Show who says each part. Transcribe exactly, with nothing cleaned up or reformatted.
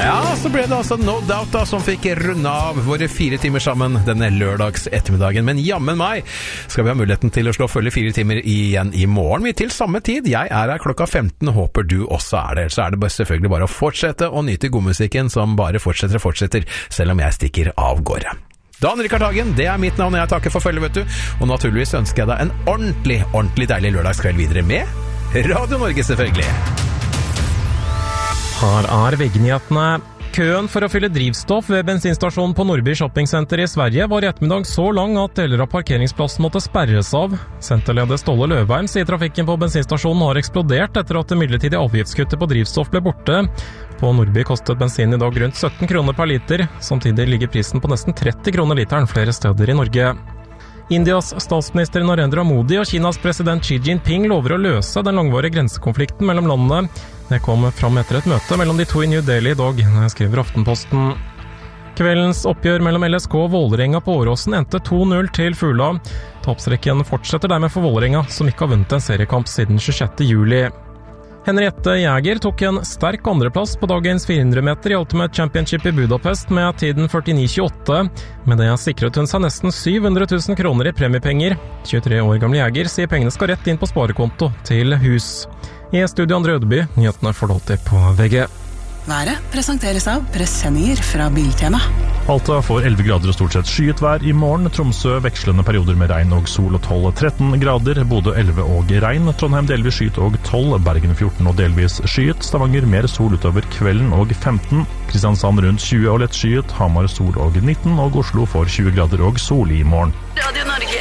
Speaker 1: Ja, så ble det altså No Doubt da, som fikk runde av våre fire timer sammen denne lørdags ettermiddagen. Men jammen meg skal vi ha muligheten til å slå følge fire timer igjen i morgen. Vi til samme tid. Jeg er her klokka femten, håper du også er der. Så er det bare, selvfølgelig bare å fortsette å nyte godmusikken som bare fortsetter og fortsetter, selv om jeg stikker av gårde. Dan Rikard Hagen, det er mitt navn, og jeg takker for følge, vet du. Og naturligvis ønsker jeg deg en ordentlig, ordentlig deilig lørdagskveld videre med Radio Norge, selvfølgelig.
Speaker 2: Her er veggnyhetene. Køen for å fylle drivstoff ved bensinstasjonen på Nordby Shoppingcenter i Sverige var i ettermiddag så lang at deler av parkeringsplassen måtte sperres av. Senterleder Ståle Løvheim sier trafikken på bensinstasjonen har eksplodert etter at det midlertidige avgiftskuttet på drivstoff ble borte. På Nordby kostet bensin i dag rundt sytten kroner per liter. Samtidig ligger prisen på nesten tretti kroner literen flere steder i Norge. Indias statsminister Narendra Modi og Kinas president Xi Jinping lover å løse den langvarige grensekonflikten mellom landene. Det kom fram etter et møte mellom de to i New Delhi i dag, skriver Aftenposten. Kveldens oppgjør mellom L S K og Vålerenga på Åråsen endte to null til Fula. Tapsrekken fortsetter dermed for Vålerenga, som ikke har vunnet en seriekamp siden tjuesjette juli. Henriette Jæger tok en sterk andreplass på dagens fire hundre meter i Ultimate Championship i Budapest med tiden førtini tjueåtte. Med det sikret hun seg nesten syv hundre tusen kroner i premiepenger. tjuetre år gamle Jæger sier pengene skal rett inn på sparekonto til hus. I studio Andre Ødeby, nyhetene får du alltid på V G.
Speaker 3: Været presenteres av pressendinger fra Biltema.
Speaker 4: Alta får elleve grader og stort sett skyet vær i morgen. Tromsø vekslende perioder med regn og sol og tolv tretten grader. Bodø elleve og regn. Trondheim delvis skyet og tolv. Bergen fjorten og delvis skyet. Stavanger mer sol utover kvelden og femten. Kristiansand rundt tjue og lett skyet. Hamar sol og nitten. Og Oslo får tjue grader og sol i morgen.
Speaker 3: Radio Norge.